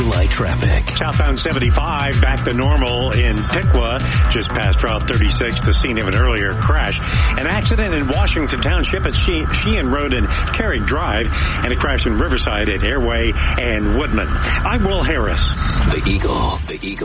July traffic. Southbound 75 back to normal in Piqua, just past Route 36, the scene of an earlier crash. An accident in Washington Township at Sheehan Road and Carrick Drive, and a crash in Riverside at Airway and Woodman. I'm Will Harris. The Eagle.